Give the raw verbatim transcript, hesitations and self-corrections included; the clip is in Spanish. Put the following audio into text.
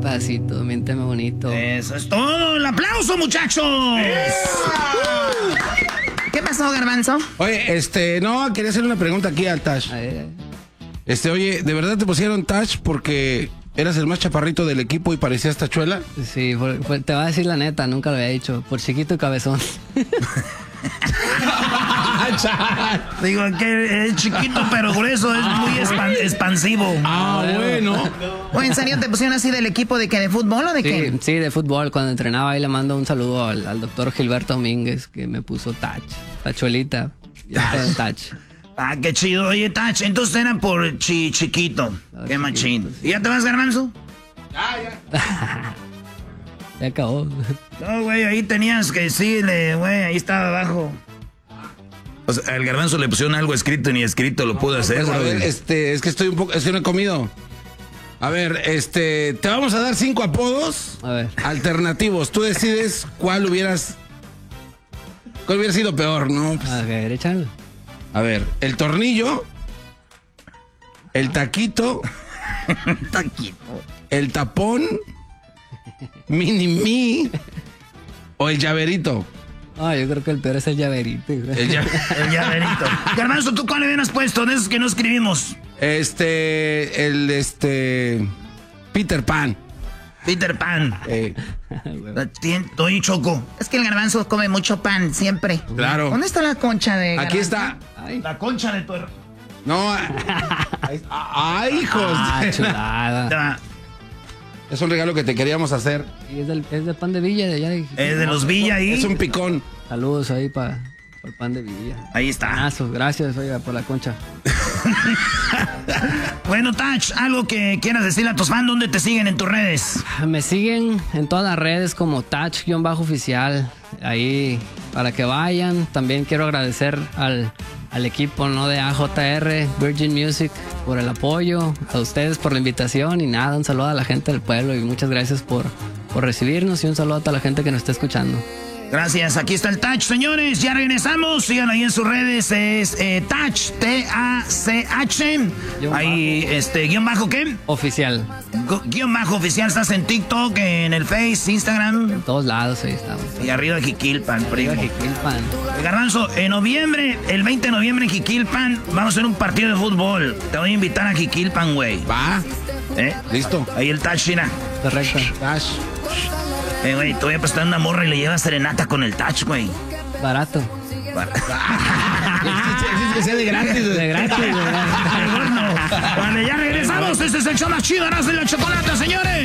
pedacito, miénteme bonito. Eso es todo. ¡El aplauso, muchachos! ¿Qué pasó, Garbanzo? Oye, este, no, quería hacer una pregunta aquí al Tash. Este, oye, ¿de verdad te pusieron Tash porque eras el más chaparrito del equipo y parecías tachuela? Sí, por, por, te voy a decir la neta, nunca lo había dicho. Por chiquito y cabezón. Digo que es chiquito pero grueso, es muy expan expansivo. Ah, bueno. Oye, ¿en serio te pusieron así del equipo de que de fútbol o de sí, qué? Sí, de fútbol. Cuando entrenaba ahí le mando un saludo al, al doctor Gilberto Domínguez que me puso Tach, tachuelita. Ya está en Tach. Ah, qué chido. Oye, Tach, entonces era por chi chiquito. Ah, qué machín. ¿Y ya te vas, Garbanzo? Ya, ya. Ya acabó. No, güey, ahí tenías que decirle, güey, ahí estaba abajo. O sea, al Garbanzo le pusieron algo escrito y ni escrito lo pudo hacer. Pues, a ver, este, es que estoy un poco, es que no he comido. A ver, este, te vamos a dar cinco apodos a ver. alternativos. Tú decides cuál hubieras, cuál hubiera sido peor, ¿no? Pues, a ver, échalo. A ver, el tornillo, el taquito, taquito, el tapón, mini mi o el llaverito. Ah, yo creo que el peor es el llaverito. El, lla el llaverito. Garbanzo, ¿tú cuál le hubieras puesto de esos que no escribimos? Este, el este, Peter Pan. Peter Pan. Eh. Estoy choco. Es que el Garbanzo come mucho pan, siempre. Claro. ¿Dónde está la concha de Garbanzo? Aquí está. Ay. La concha de tu hermano. No. ¡Ay, hijos! Ah, chulada. Es un regalo que te queríamos hacer. Y es del, es del pan de Villa de allá. De, es de los Villa ahí. Es un picón. Saludos ahí para el pan de Villa. Ahí está. Panazo. Gracias, oiga, por la concha. Bueno, Tach, algo que quieras decirle a tus fans, ¿dónde te siguen en tus redes? Me siguen en todas las redes como Tach-oficial. Ahí para que vayan. También quiero agradecer al, al equipo, ¿no?, de A J R, Virgin Music, por el apoyo, a ustedes por la invitación y nada, un saludo a la gente del pueblo y muchas gracias por, por recibirnos y un saludo a toda la gente que nos está escuchando. Gracias, aquí está el Tach, señores, ya regresamos, sigan ahí en sus redes, es eh, Tach, T A C H, ahí, bajo. este, guión bajo, ¿qué? Oficial. Gu guión bajo oficial, estás en TikTok, en el Face, Instagram. En todos lados ahí estamos. Y arriba Jiquilpan, primo. Arriba Jiquilpan. Garbanzo, en noviembre, el veinte de noviembre en Jiquilpan, vamos a hacer un partido de fútbol, te voy a invitar a Jiquilpan, güey. Va. ¿Eh? Listo. Ahí el Tach, China. Correcto. Tach. Eh, güey, te voy a prestar una morra y le llevas serenata con el Tach, güey. Barato. Bar es que sea de gratis. De gratis, güey. Cuando ya regresamos, este es el show más chido, Erasmo y la Chocolata, señores.